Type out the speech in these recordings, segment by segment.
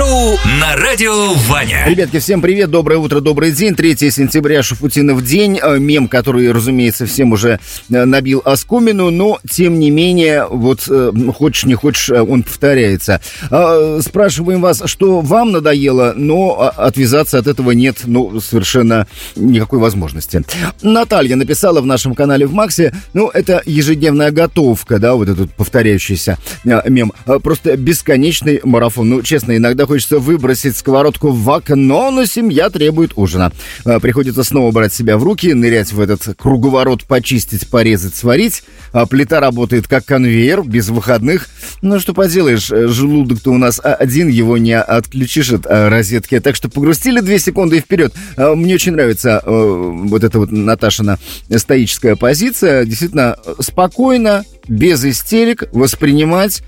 шоу на радио Ваня. Ребятки, всем привет, доброе утро, добрый день. 3 сентября, Шуфутинов день. Мем, который, разумеется, всем уже набил оскомину, но, тем не менее, вот хочешь не хочешь, он повторяется. Спрашиваем вас, что вам надоело, но отвязаться от этого нет, совершенно никакой возможности. Наталья написала в нашем канале в Максе, это ежедневная готовка, да, вот этот повторяющийся мем. Просто бесконечный марафон. Честно, иногда хочется выбросить сковородку в окно, но семья требует ужина. Приходится снова брать себя в руки, нырять в этот круговорот, почистить, порезать, сварить. Плита работает как конвейер, без выходных. Что поделаешь, желудок-то у нас один, его не отключишь от розетки. Так что погрустили 2 секунды и вперед. Мне очень нравится вот эта вот Наташина стоическая позиция. Действительно, спокойно, без истерик воспринимать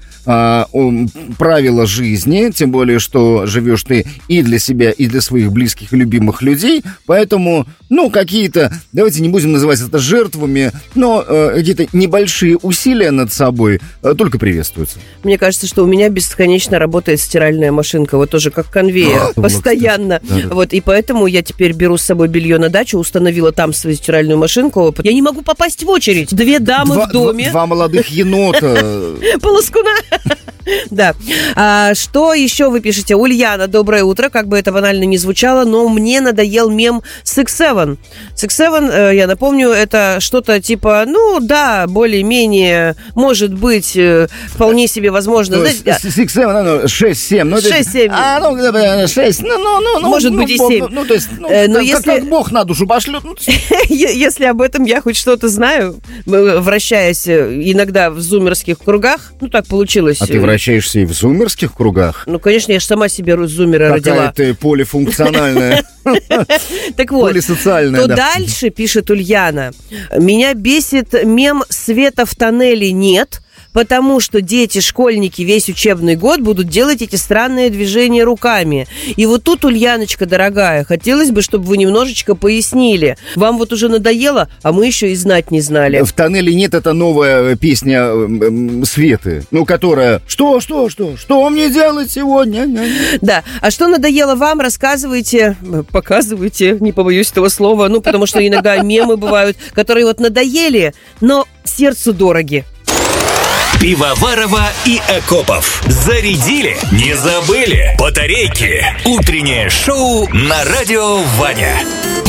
правила жизни, тем более, что живешь ты и для себя, и для своих близких и любимых людей, поэтому, какие-то, давайте не будем называть это жертвами, но какие-то небольшие усилия над собой только приветствуются. Мне кажется, что у меня бесконечно работает стиральная машинка, вот тоже как конвейер, постоянно. Вот, и поэтому я теперь беру с собой белье на дачу, установила там свою стиральную машинку. Я не могу попасть в очередь. 2 дамы в доме. 2 молодых енота. Полоскуна. Да. Что еще вы пишете? Ульяна, доброе утро. Как бы это банально не звучало, но мне надоел мем Six7. Six7, я напомню, это что-то типа, более-менее, может быть, вполне себе возможно. Six7, 6-7. 6-7. 6, может быть и 7. Но если как Бог на душу пошлет. Если об этом я хоть что-то знаю, вращаясь иногда в зумерских кругах, так получилось. А ты вращаешься и в зумерских кругах? Конечно, я же сама себе зумера родила. Какая ты полифункциональная. Так вот, полисоциальная, то дальше, пишет Ульяна, меня бесит мем «Света в тоннеле нет», потому что дети, школьники весь учебный год будут делать эти странные движения руками. И вот тут, Ульяночка, дорогая, хотелось бы, чтобы вы немножечко пояснили. Вам вот уже надоело, а мы еще и знать не знали. В тоннеле нет, это новая песня Светы, которая «Что мне делать сегодня?» Да, а что надоело вам, рассказывайте, показывайте, не побоюсь этого слова, потому что иногда мемы бывают, которые вот надоели, но сердцу дороги. Пивоварова и Акопов. Зарядили? Не забыли? Батарейки. Утреннее шоу на радио Ваня.